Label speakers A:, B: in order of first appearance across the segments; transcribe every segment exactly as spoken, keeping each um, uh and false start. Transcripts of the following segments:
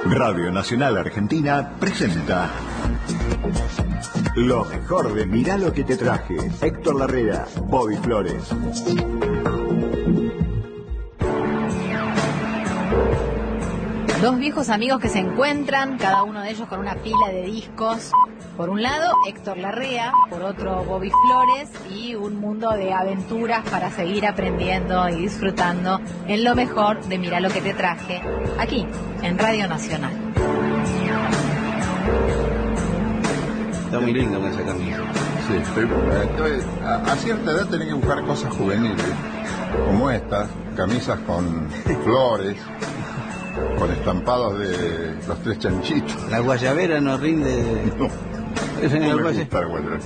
A: Radio Nacional Argentina presenta lo mejor de Mirá lo que te traje. Héctor Larrea, Bobby Flores.
B: Dos viejos amigos que se encuentran, cada uno de ellos con una pila de discos. Por un lado, Héctor Larrea, por otro, Bobby Flores, y un mundo de aventuras para seguir aprendiendo y disfrutando en lo mejor de Mirá lo que te traje, aquí, en Radio Nacional.
C: Está muy lindo con esa camisa.
D: Sí, estoy, estoy, a, a cierta edad tenés que buscar cosas juveniles, como estas, camisas con flores, con estampados de los tres chanchitos.
C: La guayabera no rinde.
D: No,
C: Esa
D: no
C: era,
D: me
C: guaya...
D: gusta la guayabera.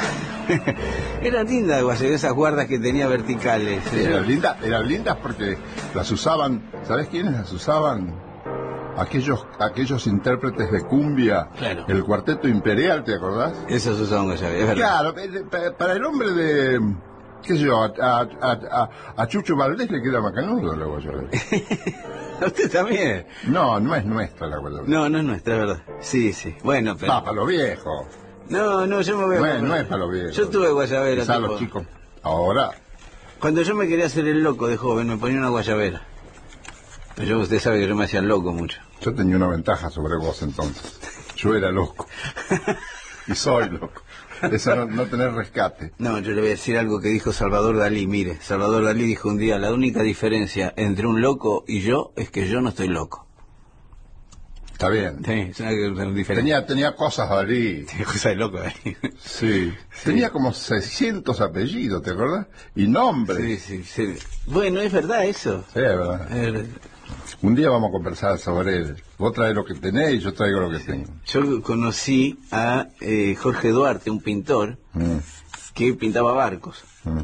C: Era linda la guayabera, esas guardas que tenía verticales.
D: Sí, eran lindas, eran lindas porque las usaban, ¿sabés quiénes las usaban? Aquellos, aquellos intérpretes de cumbia,
C: Claro.
D: El Cuarteto Imperial, ¿te acordás?
C: Esas usaban guayabera, es verdad.
D: Claro, para el hombre de, qué sé yo, a, a, a, a Chucho Valdés le queda macanudo la guayabera.
C: ¿A usted también?
D: No, no es nuestra la guayabera.
C: No, no es nuestra, es verdad. Sí, sí. Bueno, pero...
D: Ah, para los viejos.
C: No, no, yo me veo...
D: No es, no es para los viejos.
C: Yo tuve guayabera.
D: Quizá
C: tipo...
D: los chicos. Ahora,
C: Cuando yo me quería hacer el loco de joven, me ponía una guayabera. Pero yo, usted sabe que yo me hacía loco mucho.
D: yo tenía una ventaja sobre vos entonces. Yo era loco. Y soy loco. Eso no, no tener rescate.
C: No, yo le voy a decir algo que dijo Salvador Dalí. Mire, Salvador Dalí dijo un día, la única diferencia entre un loco y yo es que yo no estoy loco.
D: Está bien.
C: Sí, es una, una diferencia.
D: Tenía, tenía cosas Dalí.
C: Tenía cosa de loco ahí.
D: Sí. Tenía como seiscientos apellidos, ¿te acordás? Y nombres.
C: Sí, sí, sí. Bueno, es verdad eso.
D: Sí, es verdad.
C: Es verdad.
D: Un día vamos a conversar sobre él. Vos traes lo que tenés y yo traigo lo que tengo.
C: Yo conocí a eh, Jorge Duarte, un pintor,
D: Mm,
C: que pintaba barcos.
D: mm.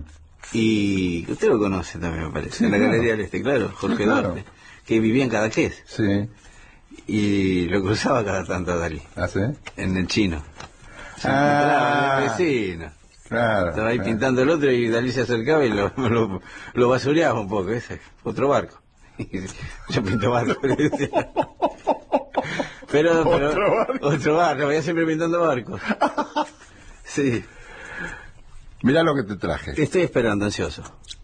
C: Y usted lo conoce también, me parece,
D: Sí,
C: en la
D: claro.
C: Galería del Este, claro, Jorge
D: Sí, claro.
C: Duarte, que vivía en Cadaqués.
D: Sí.
C: Y lo cruzaba cada tanto a Dalí,
D: ¿Ah, sí?
C: en el chino. Se
D: Ah.
C: encontraba el vecino.
D: Claro.
C: Estaba ahí
D: claro.
C: pintando el otro y Dalí se acercaba y lo, lo, lo basureaba un poco. Ese, otro barco. Yo pinto barco. Pero, pero,
D: Otro barco.
C: Otro barco, vaya siempre pintando barcos. Sí.
D: Mirá lo que te traje.
C: Estoy esperando, ansioso.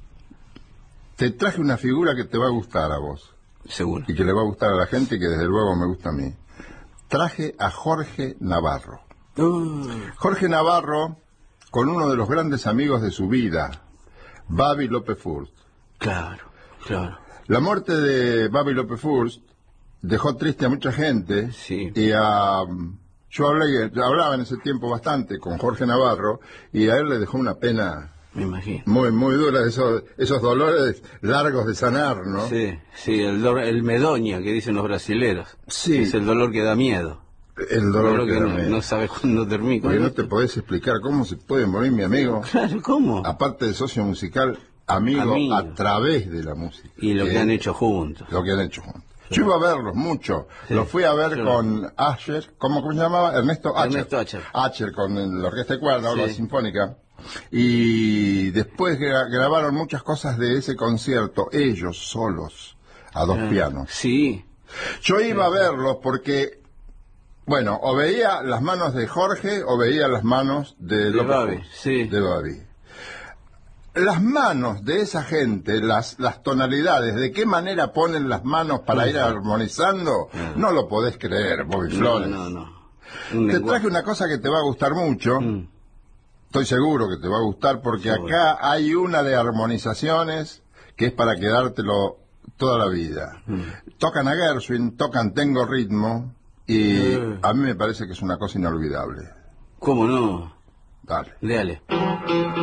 D: Te traje una figura que te va a gustar a vos.
C: Seguro.
D: Y que le va a gustar a la gente y que desde luego me gusta a mí. Traje a Jorge Navarro.
C: Uh,
D: Jorge Navarro, con uno de los grandes amigos de su vida, Babi López Furst.
C: claro, claro.
D: La muerte de Babi López Furst dejó triste a mucha gente.
C: Sí.
D: Y a, yo hablé, hablaba en ese tiempo bastante con Jorge Navarro y a él le dejó una pena
C: Me imagino.
D: muy muy dura, esos, esos dolores largos de sanar, ¿no?
C: Sí, sí, el, do- el medoña que dicen los brasileros.
D: Sí.
C: Es el dolor que da miedo.
D: El dolor que,
C: que
D: da
C: no,
D: miedo.
C: no sabes cuándo termina.
D: Porque no te podés explicar cómo se puede morir mi amigo,
C: Claro, ¿cómo?
D: aparte de socio musical, amigo,
C: Amigo.
D: a través de la música.
C: Y lo que han hecho juntos.
D: Lo que han hecho juntos. Yo iba a verlos mucho.
C: Sí.
D: Los fui a ver
C: Yo-
D: con Asher, ¿cómo, cómo se llamaba? Ernesto Asher.
C: Ernesto Asher.
D: Asher, con la orquesta de cuerda, ahora
C: Sí.
D: la sinfónica. Y después gra- grabaron muchas cosas de ese concierto, ellos solos, a dos
C: Ah,
D: pianos.
C: Sí.
D: Yo iba a verlos porque, bueno, o veía las manos de Jorge o veía las manos de,
C: De
D: López
C: Babi,
D: Furst,
C: sí.
D: de Babi. Las manos de esa gente, las, las tonalidades, de qué manera ponen las manos para ir armonizando, no lo podés creer, Bobby
C: No,
D: Flores.
C: no, no. Un
D: Te
C: lenguaje.
D: traje una cosa que te va a gustar mucho,
C: Mm.
D: estoy seguro que te va a gustar, porque
C: Seguro.
D: acá hay una de armonizaciones que es para quedártelo toda la vida.
C: Mm.
D: Tocan a Gershwin, tocan Tengo Ritmo, y
C: Mm.
D: a mí me parece que es una cosa inolvidable.
C: ¿Cómo no?
D: Dale.
C: Dale.